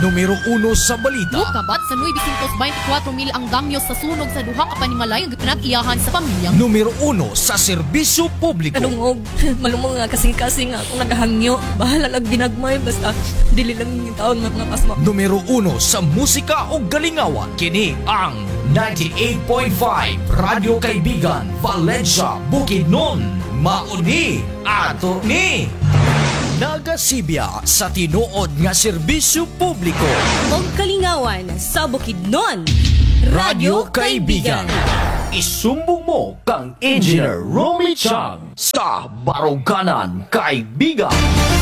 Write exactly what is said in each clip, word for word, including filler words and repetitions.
Numero uno sa balita. Mukabat sa nueve twenty-four mil ang damyos sa sunog sa duha ka panimalay nga pinag-iyahan sa pamilya. Numero uno sa serbisyo publiko. Anong malumong nga kasing-kasing nga kung naghangyo. Bahala lang ginagmay basta dili lang yung taon nga mga pasma. Numero uno sa musika o galingawan. Kini ang ninety-eight point five Radyo Kaibigan, Valencia, Bukidnon. Mauni ato ni nagasibya sa tinuod nga serbisyo publiko. Og kalingawan sa Bukidnon. Radyo Kaibigan. Isumbong mo kang Engineer Romy Chang sa Baruganan, Kaibigan.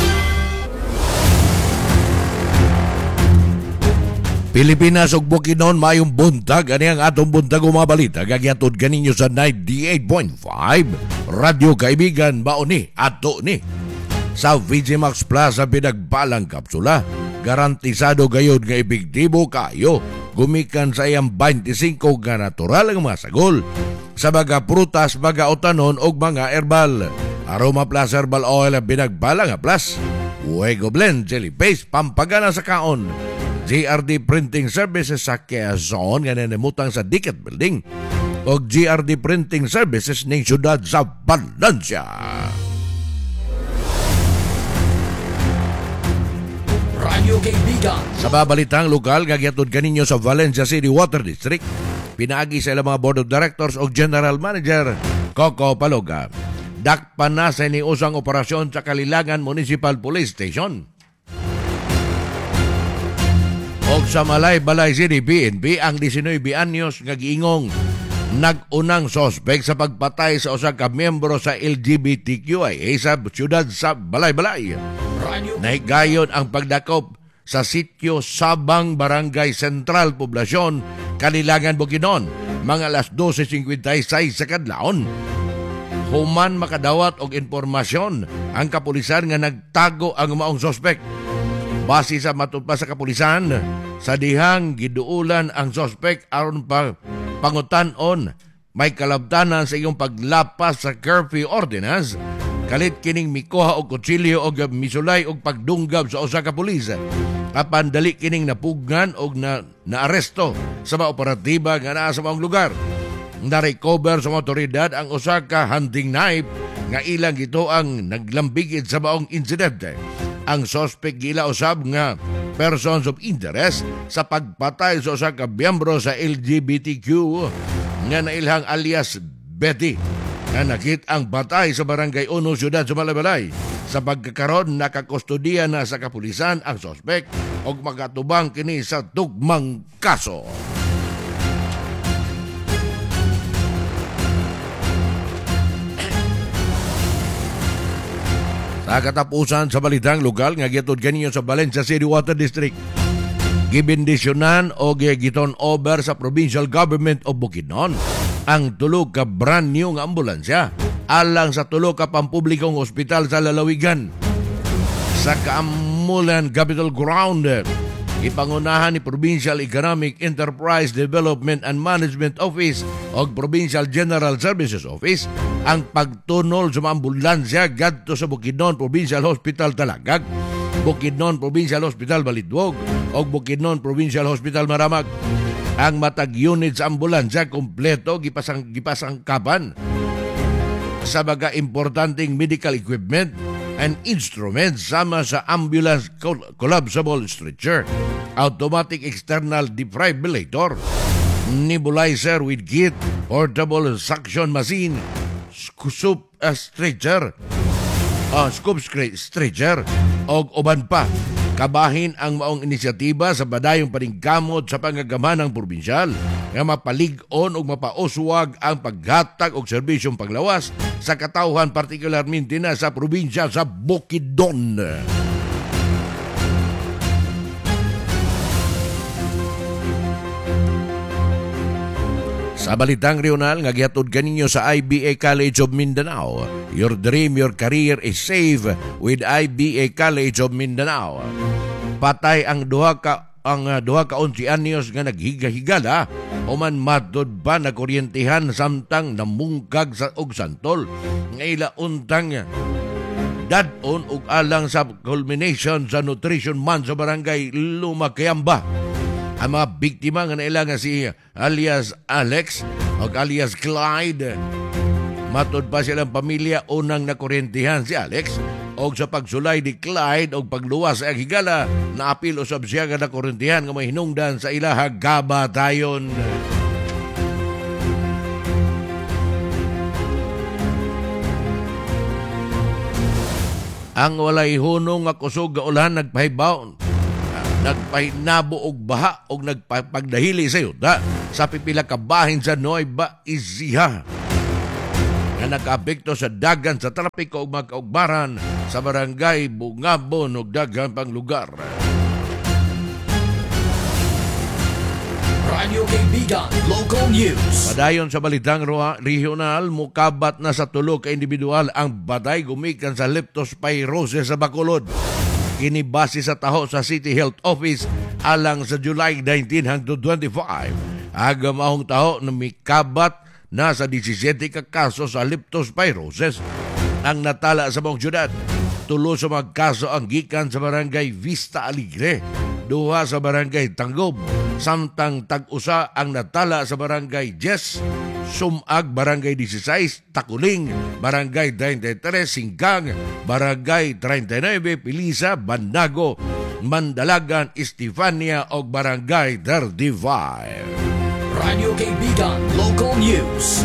Pilipinas ug Bukidnon mayong buntag. Ani ang atong buntag o mga balita gagyatod kaninyo sa ninety-eight point five Radyo Kaibigan. Mauni ato ni sa V G Max Plus sa pinagbalang kapsula. Garantisado gayod nga epektibo kayo. Gumikan sa iyang twenty-five nga natural ang mga sagol sa mga prutas, mga utanon o mga herbal. Aroma Plus Herbal Oil ang pinagbalang plus. Fuego Blend Jelly Paste pampagana sa kaon. G R D Printing Services sa Quezon nga nanimutang sa Diket Building o G R D Printing Services ng siyudad sa Valencia. Radyo Kaibigan. Sa babalitang lokal, gagyatod kaninyo sa Valencia City Water District, pinaagi sa ilang mga Board of Directors o General Manager Coco Paloga. Dakpan na sa iniusang operasyon sa Kalilangan Municipal Police Station. O sa Malay-Balay City P N P, ang nineteen anyos nga giingong nag-unang sospek sa pagpatay sa usa ka miyembro sa L G B T Q I A sa siyudad sa Balay-Balay. Nahigayon ang pagdakop sa sitio Sabang, Barangay Central, Poblasyon, Kalilangan, Bukidnon, mga alas twelve fifty-six sa kadlawon. Human makadawat og informasyon ang kapulisan nga nagtago ang maong sospek. Base sa matupad sa kapulisan, sa dihang giduulan ang sospek aron pa pangutan-on may kalabtanan sa iyong paglapas sa curfew ordinance. Kalit kining mikuha og kutsilyo og misulay og pagdunggab sa usa ka pulis. Apan dali kining napugnan og na naaresto sa mga operatiba nga naa sa maong lugar. Na-recover sa mga otoridad ang usa ka hunting knife nga ilang gito ang naglambigid sa maong insidente. Ang sospek gila usab nga persons of interest sa pagpatay sa usa ka miyembro sa L G B T Q nga nailhang alias Betty na nakit ang batay sa Barangay Uno, Siyudad sa Malay-Balay. Sa pagkakaroon, nakakustodiya na sa kapulisan ang sospek o makatubang kini sa tugmang kaso. Sa katapusan sa balitang lokal nga gitod kaninyo sa Valencia City Water District, gibindisyonan o giton over sa Provincial Government of Bukidnon ang tulog ka brand new nga ambulansya alang sa tulog ka pampublikong ospital sa Lalawigan. Sa Kaamulan Capital Ground, ipangunahan ni Provincial Economic Enterprise Development and Management Office o Provincial General Services Office ang pagtunol sa mga ambulansya gadto sa Bukidnon Provincial Hospital Talagag, Bukidnon Provincial Hospital Balidwog o Bukidnon Provincial Hospital Maramag. Ang matag unit sa ambulansya kompleto gipasang gipasangkapan sa mga importanteng medical equipment and instruments sama sa ambulance collapsible stretcher, automatic external defibrillator, nebulizer with kit, portable suction machine, scoop uh, stretcher, uh, scoop stretcher, o uban pa. Kabahin ang maong inisyatiba sa badayong paningkamot sa pangagamhanang probinsyal nga mapalig-on o mapauswag ang paghatag og serbisyong panglawas sa katawhan, partikularmente na sa probinsya sa Bukidnon. Sa balitang regional nga gihatod kaninyo sa I B A College of Mindanao, your dream, your career is safe with I B A College of Mindanao. Patay ang duha ka ang uh, duha ka onse anyos nga naghiga-higala o man matod ba na kuryentihan samtang namungkag sa og santol nga ila untang dad-on ug alang sa culmination sa Nutrition Month sa barangay Lumakayamba. Ang mga biktima nga naila nga si alias Alex o alias Clyde. Matod pa silang pamilya unang nakurentihan si Alex o sa pagsulay ni Clyde o pagluwas sa higala na apil usab siya nga nakurentihan nga may hinungdan sa ilaha gabatayon. Ang walay hunong nga kusog nga ulan nagpahibaw nagpahinabo og baha og nagpagdahili sa yuta sa pipila ka bahin sa Nueva Ecija nga nakaapekto sa dagan sa trapiko ug magkaugbaran sa barangay Bungabon ug dagan pang lugar. Radyo Kaibigan Local News. Padayon sa balitang regional, mukabat na sa tulo ka individual ang batay gumikan sa leptospirosis sa Bacolod. Kini base sa taho sa City Health Office alang sa July nineteen hangtod twenty-five. Aga mahong taho na mikabat na sa seventeen ka kaso sa leptospirosis ang natala sa buong syudad. Tulo sa mga kaso ang gikan sa barangay Vista Alegre, duha sa barangay Tanggob, samtang tag-usa ang natala sa barangay Jess, Sumag, barangay sixteen, Takuling, barangay twenty-three, Singgang, barangay thirty-nine, Pilisa, Bandago, Mandalagan, Estefania o barangay thirty-five. Radyo Kaibigan Local News.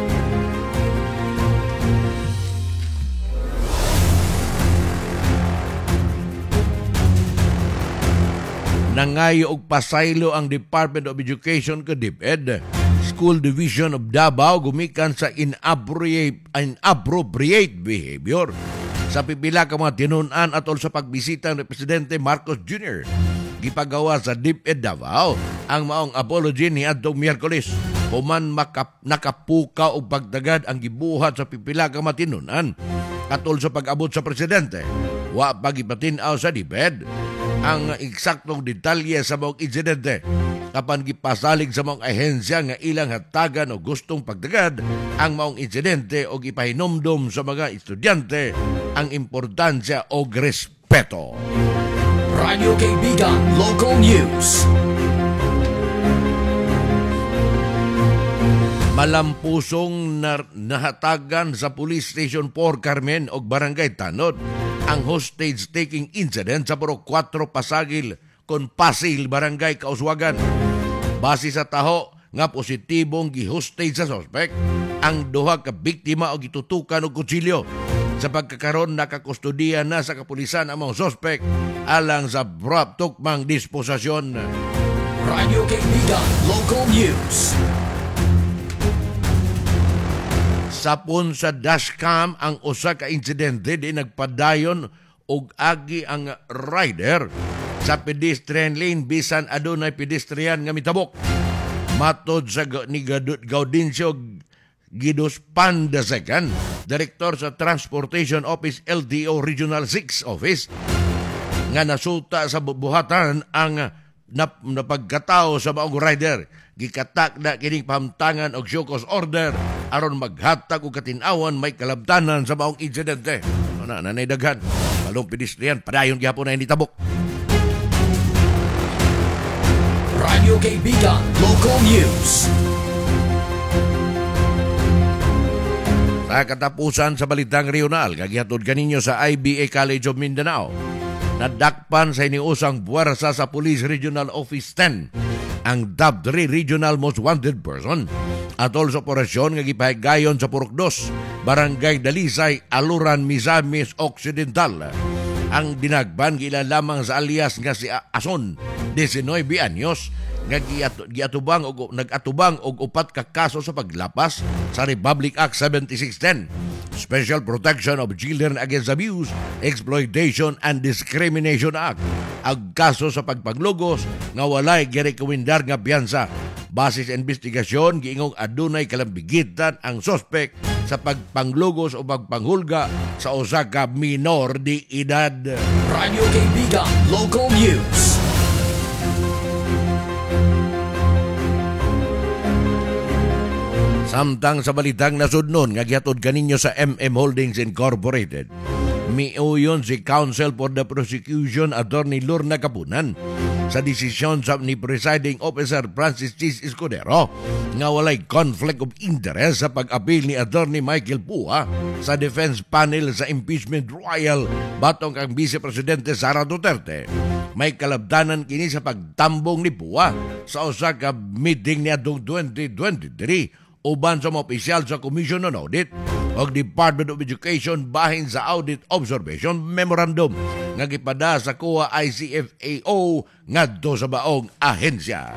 Nangayo og pasaylo ang Department of Education ka DepEd School Division of Davao gumikan sa inappropriate, inappropriate behavior sa pipila ka mga tinun-an atol sa pagbisita ng Presidente Marcos Junior Gipagawa sa DepEd Davao ang maong apology ni adtong Miyerkules human makap, nakapuka og pagdagad ang gibuhat sa pipila ka mga tinun-an atol sa pag-abot sa Presidente. Wa pagipatin-aw sa DepEd ang eksaktong detalye sa mga insidente kapan gipasalig sa mga ahensya nga ilang hatagan o gustong pagdagad ang maong insidente o gipahinomdom sa mga estudyante ang importansya o respeto. Radyo Kaibigan Local News. Malampusong na, nahatagan sa Police Station four Carmen o Barangay Tanod ang hostage-taking incident sa Puro four Pasagil kon Pasil, Barangay Kauswagan. Base sa taho nga positibong gi-hostage sa suspect, ang duha ka biktima o gitutukan og kutsilyo. Sa pagkakaroon nakakustodiya na sa kapulisan ang mga suspect alang sa brap tukmang disposasyon. Radyo Kaibigan Local News. Sapon sa dashcam ang usa ka insidente di nagpadayon og agi ang rider sa pedestrian lane bisan adunay pedestrian nga mitabok. Matod sa ni Gaudencio Gidos Panda second, Director sa Transportation Office L T O Regional six Office, nga nasuta sa buhatan ang nap, napagkatao sa maong rider. Gikatak na kining pahamtangan og show cause order aron maghatag og katinawan may kalabtanan sa maong insidente. Ana nanay daghan palong pedestrian padayon gyapon na nitabok. Radyo Kaibigan Local News. Sa katapusan sa balitang regional, kagihatod kaninyo sa I B A College of Mindanao. Nadakpan sa iniusang puwersa sa Police Regional Office ten ang top three Regional Most Wanted Person atol sa operasyon nga gipahigayon sa Purok two, Barangay Dalisay, Aluran, Misamis Occidental. Ang dinagban gila lamang sa alias nga si Ason, nineteen anyos, nga giatubang og nagatubang og upat ka kaso sa paglapas sa Republic Act seventy-six ten, Special Protection of Children Against Abuse, Exploitation and Discrimination Act. Ang kaso sa pagpaglugos nga walay girekomendar nga piyansa. Base sa investigasyon, giingong adunay kalambigitan ang suspect sa pagpanglugos o pagpanghulga sa usa ka minor di edad. Radyo Kaibigan Local News. Samtang sa balitang nasudnon nga gihatod kaninyo sa M M Holdings Incorporated, Miuyon si Counsel for the Prosecution Attorney Lorna Kapunan sa desisyon sa ni Presiding Officer Francis Chis Escudero nga walay conflict of interest sa pag-apil ni Attorney Michael Pua sa defense panel sa impeachment trial batong kang Vice Presidente Sara Duterte. May kalabdanan kini sa pagtambong ni Pua sa usa ka meeting niya noong twenty twenty-three uban sa mga opisyal sa Commission on Audit o Department of Education bahin sa Audit Observation Memorandum nga gipada sa C O A I C F A O ngadto sa baong ahensya.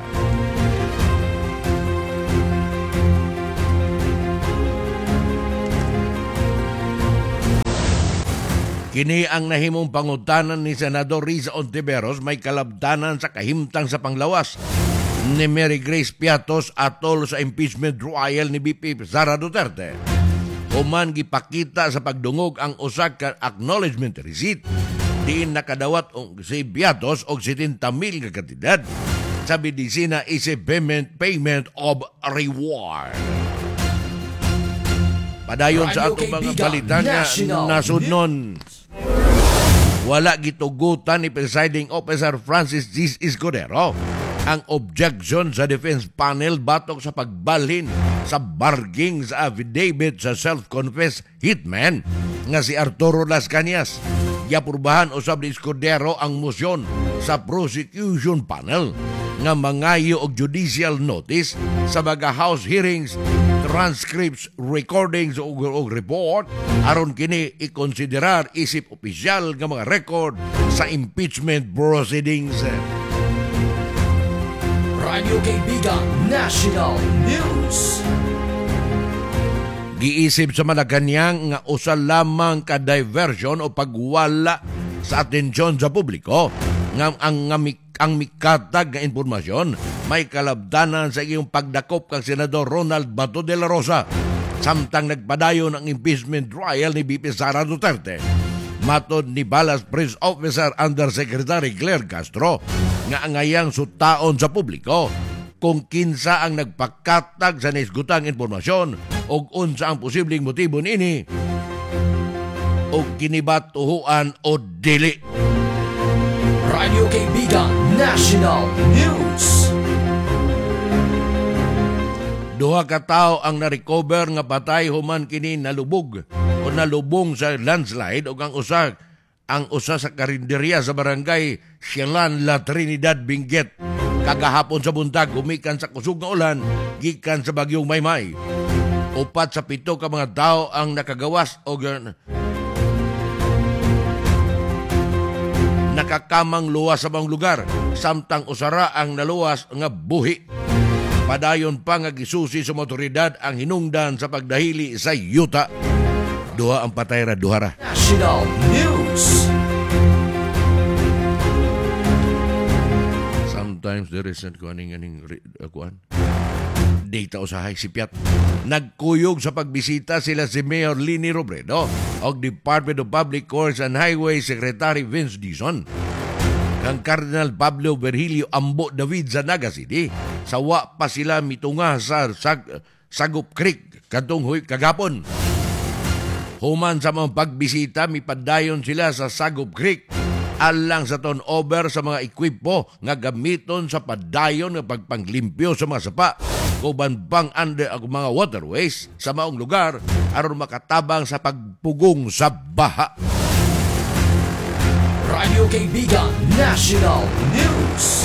Kini ang nahimong pangutanan ni Senador Riza Ontiveros may kalabdanan sa kahimtang sa panglawas ni Mary Grace Piatos atol sa impeachment trial ni B P Sara Duterte. Human gipakita sa pagdungog ang usa ka acknowledgement receipt diin nakadawat og si Piatos og seventy mil ka kantidad sa bidisina is a payment, payment of reward. Padayon sa atong mga balitan nga nasudnon. Wala gitugutan ni Presiding Officer Francis Chis Escudero ang objection sa defense panel batok sa pagbalhin sa barging sa affidavit sa self-confessed hitman nga si Arturo Las Cañas. Giaprubahan usab ni Escudero ang motion sa prosecution panel nga mangayo og judicial notice sa mga house hearings, transcripts, recordings o, o report aron kini ikonsiderar isip opisyal nga mga record sa impeachment proceedings. Radyo Kaibigan National News. Giisip sa Malacañang nga usa lamang ka diversion o pagwala sa atensyon sa publiko nga ang nga ang mikatag nga impormasyon may kalabdanan sa iyong pagdakop kang Senador Ronald Bato de la Rosa samtang nagpadayon ang impeachment trial ni B P Sara Duterte. Matod ni Balas Press Officer Undersecretary Claire Castro nga angayang sutaon sa publiko kung kinsa ang nagpakatag sa naisgutang impormasyon o unsa ang posibleng motibo niini o kinibatuhuan o dili. Radyo Kaibigan National News. Duha ka tawo ang na-recover nga patay human kini nalubog o nalubong sa landslide o ang usa ang usa sa karinderya sa barangay Sielan, La Trinidad, Benguet. Kagahapon sa buntag gumikan sa kusog nga ulan gikan sa bagyong Maymay. Upat sa pito ka mga tawo ang nakagawas o nakakamang luwas sa mga lugar samtang usara ang naluwas nga buhi. Padayon pa nga gisusi sa motoridad ang hinungdan sa pagdahili sa yuta. Duha ang patay ra duhara. National News. Sometimes there is not kuaning aning uh, kuan. Data usahay si Piat. Nagkuyog sa pagbisita sila si Mayor Lini Robredo o Department of Public Works and Highway Secretary Vince Dizon. Kang Cardinal Pablo Virgilio Ambo David sa Naga City. Sawa pa sila mitunga sa Sag Sagup Creek kadtong kagapon. Human sa mga pagbisita, mipadayon sila sa Sagup Creek alang sa turnover sa mga ekwipo nga gamiton sa padayon nga pagpanglimpyo sa mga sapa kuban pang under ang mga waterways sa maong lugar aron makatabang sa pagpugong sa baha. Radyo Kaibigan National News.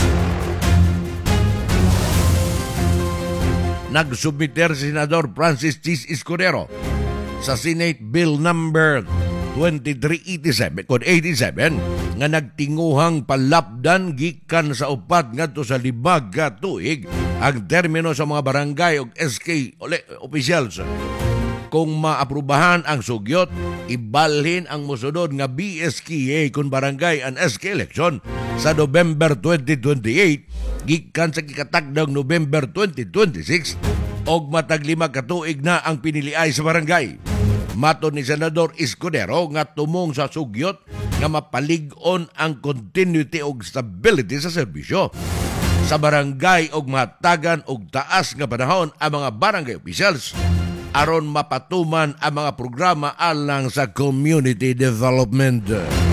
Nagsubmiter si Senador Francis Chis Escudero sa Senate Bill number twenty-three eighty-seven nga nagtinguhang palapdan gikan sa upat ngadto sa libag ka tuig ang termino sa mga barangay ug S K officials. Kung maaprubahan ang sugyot, ibalhin ang musudod nga B S K A kung barangay and S K election sa November twenty twenty-eight gikan sa kikatakdang November twenty twenty-six og matag lima ka tuig na ang piniliay sa barangay. Matod ni Senador Escudero nga tumong sa sugyot nga mapalig-on ang continuity og stability sa serbisyo sa barangay og matagan og taas nga panahon ang mga barangay officials aron mapatuman ang mga programa alang sa community development.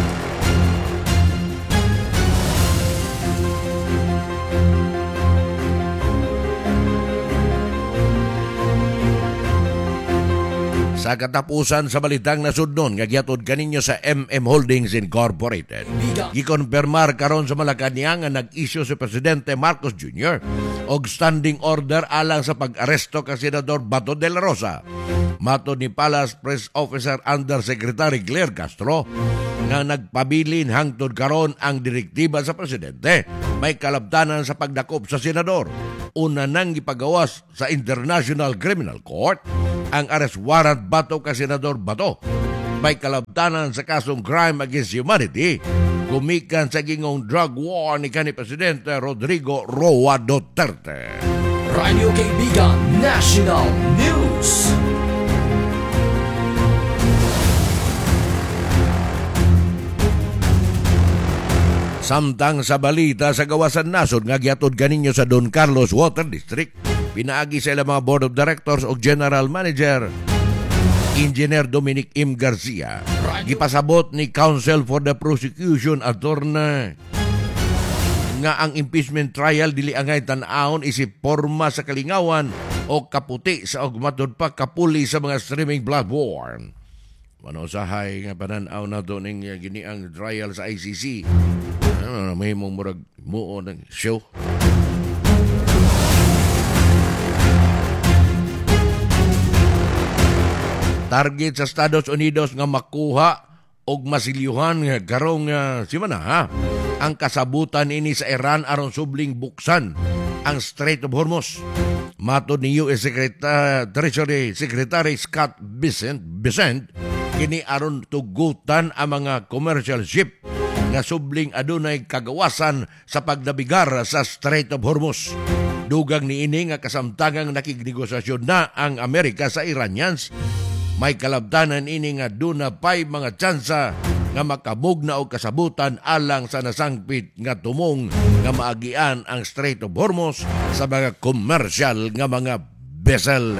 Sa katapusan sa balitang nasudnon nga gihatod kaninyo sa M M Holdings Incorporated. Gikonfirmar karon sa Malacañang nga nag-issue si Presidente Marcos Junior og standing order alang sa pag-aresto kay Senador Bato de la Rosa. Matod ni Palace Press Officer Undersecretary Claire Castro nga nagpabilin hangtod karon ang direktiba sa presidente may kalabtanan sa pagdakop sa senador. Una nang gipagawas sa International Criminal Court ang arrest warrant bato kay Senador Bato. May kalabtanan sa kasong crime against humanity gumikan sa gingong drug war ni kanhi Presidente Rodrigo Roa Duterte. Radio Kaibigan National News. Samtang sa balita sa gawasan nasod nga gihatod kaninyo sa Don Carlos Water District, pinaagi sa ilang mga Board of Directors o General Manager, Engineer Dominic M. Garcia. Gipasabot ni Counsel for the Prosecution Attorney nga ang impeachment trial dili angay tan-awon isip porma sa kalingawan o kaputi sa ogmatod pa kapuli sa mga streaming platform. Manosahay nga panan-aw na to ning giniang trial sa I C C. Ano na may mong murag muo ng show. Target sa Estados Unidos nga makuha og masilyuhan nga karong uh, simana ha. Ang kasabutan ini sa Iran aron subling buksan ang Strait of Hormuz. Matod ni U S Secretary, Treasury Secretary Scott Bessent, Bessent kini aron tugutan ang mga commercial ship nga subling adunay kagawasan sa pagnabigar sa Strait of Hormuz. Dugang niini nga kasamtangang nakignegosasyon na ang Amerika sa Iranians. May kalabtanan ini nga duna pay mga tsansa nga makabugna og kasabutan alang sa nasangpit nga tumong nga maagian ang Strait of Hormuz sa mga commercial nga mga vessel.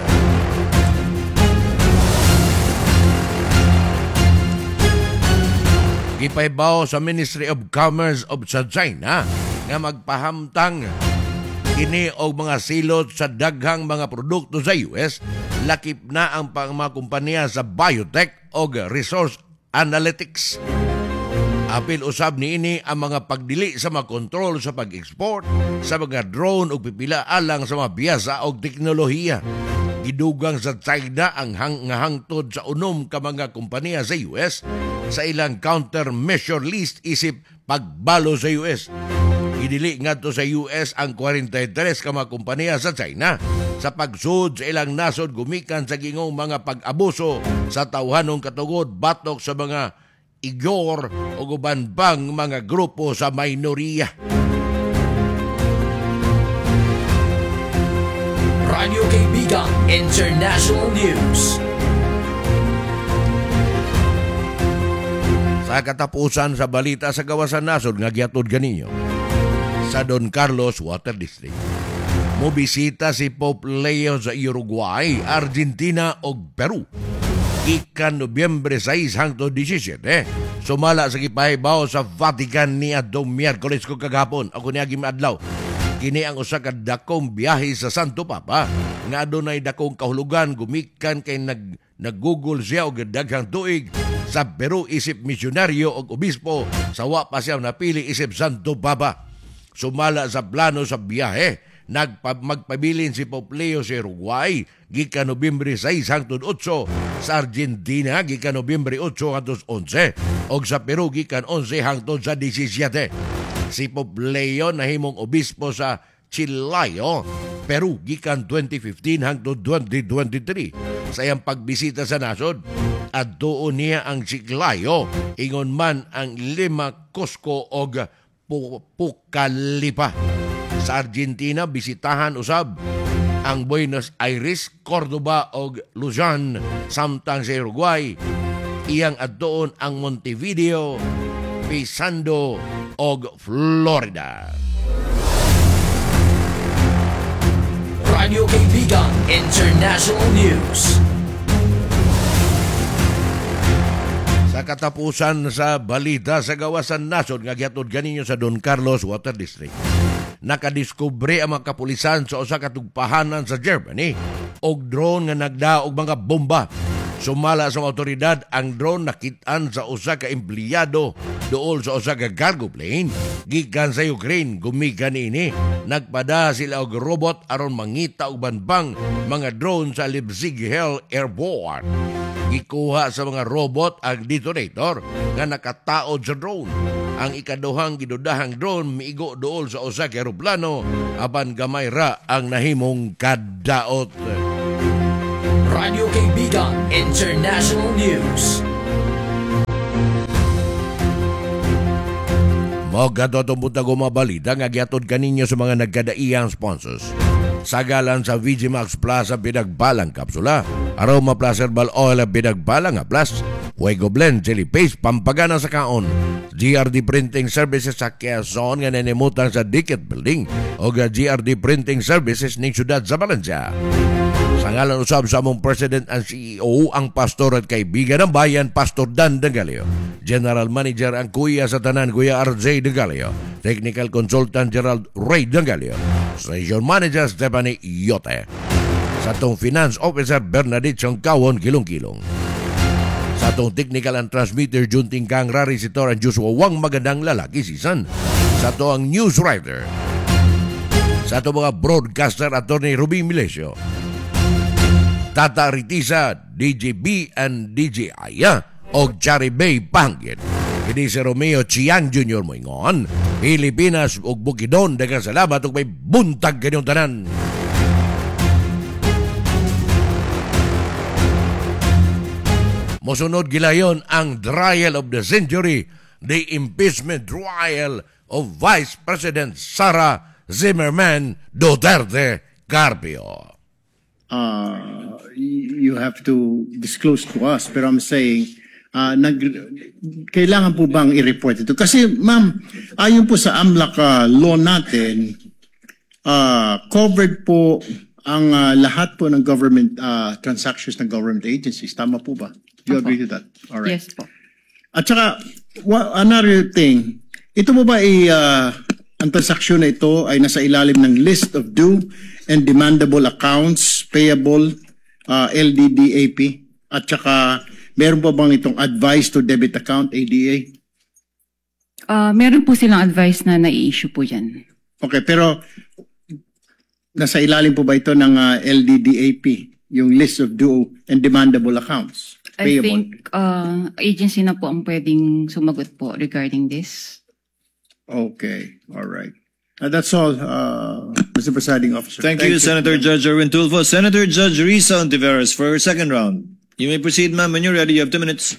Gipaybaw sa Ministry of Commerce of sa China nga magpahamtang kini og mga silot sa daghang mga produkto sa U S, lakip na ang pang mga kumpanya sa biotech o resource analytics. Apil usab niini ang mga pagdili sa mga kontrol sa pag-export sa mga drone o pipila alang sa mga biyasa o teknolohiya. Gidugang sa China ang hang nga hangtod sa unom ka mga kumpanya sa U S sa ilang countermeasure list isip pagbalo sa U S. Idili ngadto sa U S ang forty-three ka mga kumpanya sa China sa pagsud sa ilang nasod gumikan sa gingong mga pag-abuso sa tawhanong katugod batok sa mga Igor o uban pang mga grupo sa minoriya. Radio Kaibigan International News. Sa katapusan sa balita sa gawasan nasod nga gihatod kaninyo sa Don Carlos Water District. Mobisita si Pope Leo sa Uruguay, Argentina ug Peru. Ikan Nobyembre six hangtod seventeen, sumala sa gipahibaw sa Vatican ni adtong Miyerkules kung kagahapon. Ako niya gimadlaw. Kini ang usa ka dakong biyahe sa Santo Papa nga adunay dakong kahulugan gumikan kay nag nag-google siya og daghang tuig sa Peru isip misyonaryo og obispo sa wa pa siya napili isip Santo Papa. Sumala sa plano sa biyahe, nagmagpabilin si Pope Leo sa Uruguay gikan Nobyembre six hangtod eight, sa Argentina gikan Nobyembre eight hangtod eleven og sa Peru gikan eleven hangtod sa seventeen. Si Pope Leo nahimong obispo sa Chiclayo, Peru gikan twenty fifteen hangtod twenty twenty-three. Sa iyang pagbisita sa nasod, adtuon niya ang Chiclayo, ingon man ang Lima, Cusco og Pucallpa. Sa Argentina, bisitahan usab ang Buenos Aires, Cordoba ug Luzon. Samtang sa Uruguay, iyang adtuon ang Montevideo, Pisando ug Florida. Radio Kaibigan International News. Sa katapusan sa balita sa gawasan nasod nga gihatod ganinyo sa Don Carlos Water District. Nakadiskubre ang mga kapulisan sa usa ka tugpahanan sa Germany og drone nga nagdaog mga bomba. Sumala sa otoridad ang drone nakitaan sa usa ka empleyado dool sa usa ka cargo plane gikan sa Ukraine. Gumikan ini nagpada sila og robot aron mangita og banbang mga drone sa Leipzig Hell Airport. Gikuha sa mga robot ang detonator nga nakataod sa drone. Ang ikaduhang gidudahang drone miigo dool sa usa ka eroplano apan gamay ra ang nahimong kadaot. Radio Kaibigan International News. Mogadto itong punta gumabalita nga gihatod kaninyo sa mga nagkadaiyang sponsors. Sagalan sa V G Max Plus ang pinagbalang kapsula, Aroma Plus Herbal Oil ang pinagbalang plus, Fuego Blend Chili Paste pampagana sa kaon, G R D Printing Services sa Quezon nga nanimutan sa Dickett Building o G R D Printing Services ning siyudad sa Valencia. Sa ngalan usab sa among President and C E O ang pastor at kaibigan ng bayan, Pastor Dan Dangalio. General Manager ang kuya sa tanan, Kuya R J Dangalio. Technical Consultant Gerald Ray Dangalio. Station Manager Stephanie Yote. Sa atong Finance Officer Bernadette Sangkawon Kilong-Kilong. Sa atong Technical and Transmitter Junting Kang Rari Sitor ang Joshua Wang magandang lalaki season. Sa ato ang News Writer. Sa ato mga broadcaster Attorney Ruby Milesio. Tata Ritisa, D J B and D J Aya o Chari Bay Pangit. Kini si Romeo Chiang Junior Moingon, Pilipinas ug Bukidnon. Daghang salamat ug may buntag kanyong tanan. Mosunod gilayon ang trial of the century, the impeachment trial of Vice President Sara Zimmerman Duterte Carpio. Uh, you have to disclose to us. Pero I'm saying, uh, nag, kailangan po bang i-report ito? Kasi ma'am, ayon po sa AMLAC uh, law natin, uh, covered po ang uh, lahat po ng government uh, transactions ng government agencies. Tama po ba? Do you Opo. agree to that? All right. Yes po. At saka, wa- another thing, ito mo ba ay, uh, ang transaksyon na ito ay nasa ilalim ng list of due and demandable accounts payable uh, L D D A P? At saka, meron pa bang itong advice to debit account A D A? Ah, meron po silang advice na nai-issue po yan. Okay, pero nasa ilalim po ba ito ng uh, L D D A P, yung list of due and demandable accounts I payable? think uh, agency na po ang pwedeng sumagot po regarding this. Okay, all right. Uh, that's all, uh, Mister Presiding Officer. Thank, you, Senator Judge Erwin Tulfo. Senator Judge Risa Ontiveros for her second round. You may proceed, ma'am, when you're ready. You have two minutes.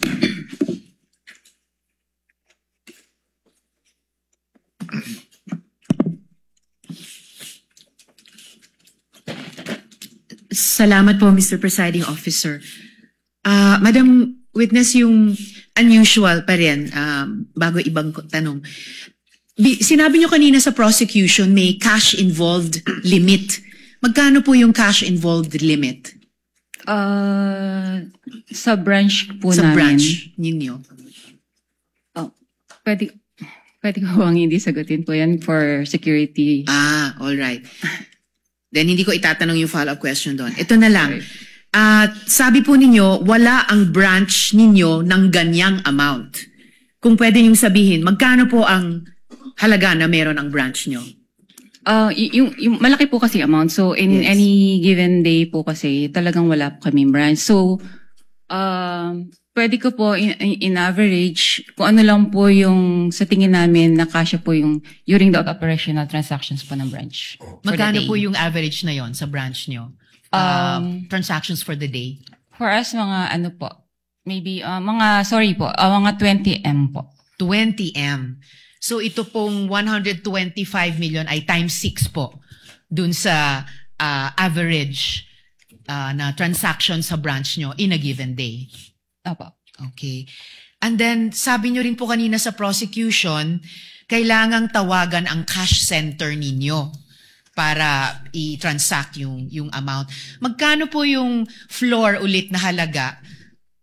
Salamat po, Mister Presiding Officer. Ah, Madam Witness, yung unusual pa rin, um, bago ibang tanong. Bi- sinabi nyo kanina sa prosecution may cash involved limit. Magkano po yung cash involved limit Ah, sa branch po sa namin. branch ninyo? Oh, pwede, pwede ko bang hindi sagutin po yan for security. Ah, all right. Then hindi ko itatanong yung follow-up question doon. Ito na lang. At sabi po ninyo, wala ang branch ninyo ng ganyang amount. Kung pwede yung sabihin, magkano po ang halaga na meron ang branch nyo? Ah, y- yung, yung malaki po kasi amount. So in Yes. any given day po kasi talagang wala po kami branch. So um pwede ko po in, in average kung ano lang po yung sa tingin namin na kasya po yung during the operational transactions po ng branch. for the Magkano day. po yung average na yon sa branch nyo? Um, Um, transactions for the day? For us mga ano po, maybe uh, mga sorry po, uh, mga twenty M po. twenty M. So ito pong one hundred twenty-five million ay times six po dun sa uh, average uh, na transaction sa branch nyo in a given day. Apo. Okay. And then, sabi nyo rin po kanina sa prosecution, kailangang tawagan ang cash center ninyo para i-transact yung, yung amount. Magkano po yung floor ulit na halaga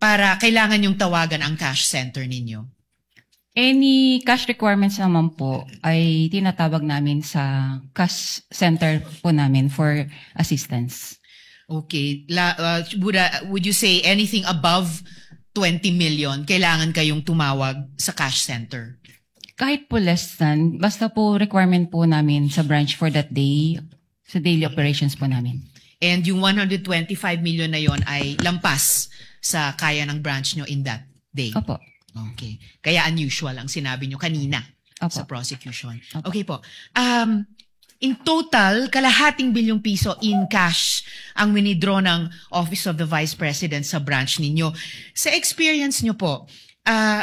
para kailangan yung tawagan ang cash center ninyo? Any cash requirements naman po ay tinatawag namin sa cash center po namin for assistance. Okay. La, uh, would, uh, would you say anything above twenty million, kailangan kayong tumawag sa cash center? Kahit po less than, basta po requirement po namin sa branch for that day, sa daily operations po namin. And yung one hundred twenty-five million na yon ay lampas sa kaya ng branch nyo in that day? Opo. Okay. Kaya unusual ang sinabi nyo kanina Opo. sa prosecution. Opo. Okay po. Um, in total, kalahating bilyong piso in cash ang winidraw ng Office of the Vice President sa branch ninyo. Sa experience nyo po, uh,